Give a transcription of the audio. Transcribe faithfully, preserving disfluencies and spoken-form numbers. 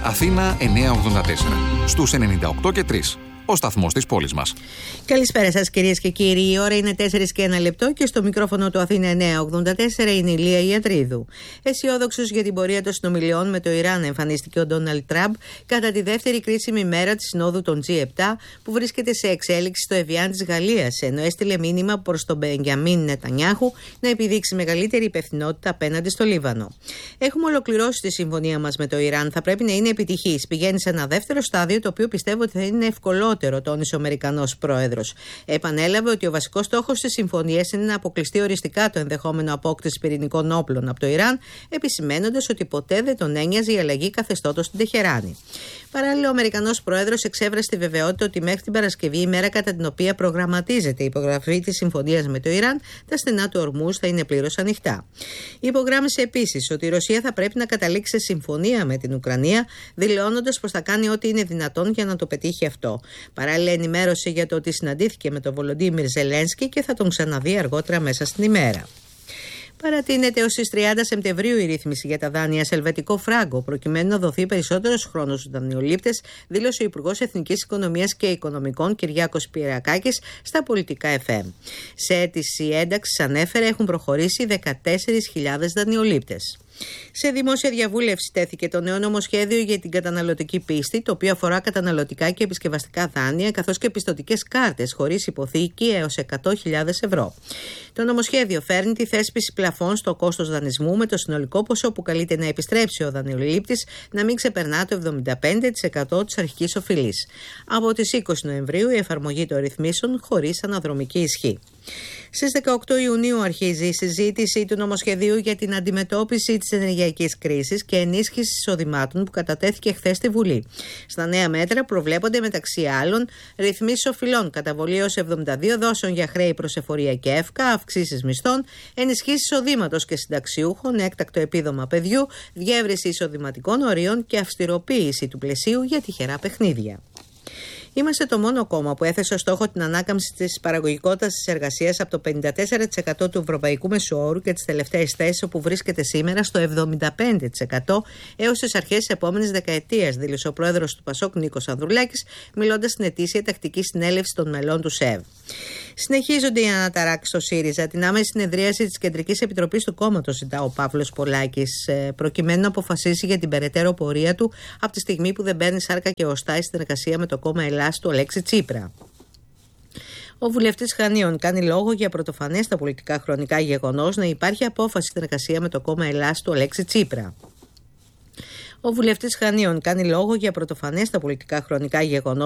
Αθήνα εννιακόσια ογδόντα τέσσερα. Στους ενενήντα οκτώ και τρία. Ο σταθμός της πόλης μας. Καλησπέρα σας κυρίες και κύριοι. Η ώρα είναι τέσσερα και ένα λεπτό και στο μικρόφωνο του Αθήνα εννιακόσια ογδόντα τέσσερα είναι η Λία Ιατρίδου. Αισιόδοξος για την πορεία των συνομιλιών με το Ιράν εμφανίστηκε ο Ντόναλντ Τραμπ κατά τη δεύτερη κρίσιμη μέρα της συνόδου των τζι επτά που βρίσκεται σε εξέλιξη στο Εβιάν της Γαλλίας, ενώ έστειλε μήνυμα προς τον Μπενιαμίν Νετανιάχου να επιδείξει μεγαλύτερη υπευθυνότητα απέναντι στο Λίβανο. Έχουμε ολοκληρώσει τη συμφωνία μας με το Ιράν. Θα πρέπει να είναι επιτυχής. Πηγαίνει σε ένα δεύτερο στάδιο το οποίο πιστεύω ότι θα είναι ευκολότερο, τόνισε ο Αμερικανός πρόεδρος. Επανέλαβε ότι ο βασικός στόχος της συμφωνίας είναι να αποκλειστεί οριστικά το ενδεχόμενο απόκτηση πυρηνικών όπλων από το Ιράν, επισημαίνοντας ότι ποτέ δεν τον ένοιαζε η αλλαγή καθεστώτος στην Τεχεράνη. Παράλληλα, ο Αμερικανός πρόεδρος εξέφρασε τη βεβαιότητα ότι μέχρι την Παρασκευή, ημέρα κατά την οποία προγραμματίζεται η υπογραφή της συμφωνίας με το Ιράν, τα στενά του Ορμούζ θα είναι πλήρως ανοιχτά. Υπογράμμισε επίσης ότι η Ρωσία θα πρέπει να καταλήξει σε συμφωνία με την Ουκρανία, δηλώνοντας πως θα κάνει ό,τι είναι δυνατόν για να το πετύχει αυτό. Παράλληλα, ενημέρωσε για το ότι συναντήθηκε με τον Βολοντίμιρ Ζελένσκι και θα τον ξαναδεί αργότερα μέσα στην ημέρα. Παρατείνεται ως τις τριάντα Σεπτεμβρίου η ρύθμιση για τα δάνεια σε ελβετικό φράγκο, προκειμένου να δοθεί περισσότερος χρόνος στους δανειολήπτες, δήλωσε ο Υπουργός Εθνικής Οικονομίας και Οικονομικών Κυριάκος Πυριακάκης στα πολιτικά εφ εμ. Σε αίτηση ένταξης, ανέφερε, έχουν προχωρήσει δεκατέσσερις χιλιάδες δανειολήπτες. Σε δημόσια διαβούλευση τέθηκε το νέο νομοσχέδιο για την καταναλωτική πίστη, το οποίο αφορά καταναλωτικά και επισκευαστικά δάνεια, καθώς και πιστωτικές κάρτες χωρίς υποθήκη έως εκατό χιλιάδες ευρώ. Το νομοσχέδιο φέρνει τη θέσπιση πλαφών στο κόστος δανεισμού, με το συνολικό ποσό που καλείται να επιστρέψει ο δανειολήπτης να μην ξεπερνά το εβδομήντα πέντε τοις εκατό της αρχικής οφειλής. Από τις είκοσι Νοεμβρίου η εφαρμογή των ρυθμίσεων χωρίς αναδρομική ισχύ. Στις δεκαοκτώ Ιουνίου αρχίζει η συζήτηση του νομοσχεδίου για την αντιμετώπιση της ενεργειακής κρίσης και ενίσχυση εισοδημάτων που κατατέθηκε χθες στη Βουλή. Στα νέα μέτρα προβλέπονται μεταξύ άλλων ρυθμίσεις οφειλών, καταβολή έως εβδομήντα δύο δόσεων για χρέη προς εφορία και εύκα, αυξήσεις μισθών, ενισχύσεις εισοδήματος και συνταξιούχων, έκτακτο επίδομα παιδιού, διεύρυνση εισοδηματικών ορίων και αυστηροποίηση του πλαισίου για τυχερά παιχνίδια. Είμαστε το μόνο κόμμα που έθεσε ως στόχο την ανάκαμψη της παραγωγικότητας της εργασίας από το πενήντα τέσσερα τοις εκατό του ευρωπαϊκού μεσοόρου και τις τελευταίες θέσεις, όπου βρίσκεται σήμερα στο εβδομήντα πέντε τοις εκατό έως τις αρχές της επόμενης δεκαετίας, δήλωσε ο πρόεδρος του Πασόκ Νίκος Ανδρουλάκης, μιλώντας στην ετήσια τακτική συνέλευση των μελών του ΣΕΒ. Συνεχίζονται οι αναταράξεις στο ΣΥΡΙΖΑ. Την άμεση συνεδρίαση της Κεντρικής Επιτροπής του κόμματος ζητά ο Παύλος Πολάκης, προκειμένου να αποφασίσει για την περαιτέρω πορεία του από τη στιγμή που δεν παίρνει σάρκα και οστά η συνεργασία με το κόμμα Ελλάς του Αλέξη Τσίπρα. Ο βουλευτής Χανίων κάνει λόγο για πρωτοφανές στα πολιτικά χρονικά γεγονός να υπάρχει απόφαση συνεργασία με το κόμμα Ελλάς του Αλέξη Τσίπρα. Ο βουλευτής Χανίων κάνει λόγο για πρωτοφανές στα πολιτικά χρονικά γεγονός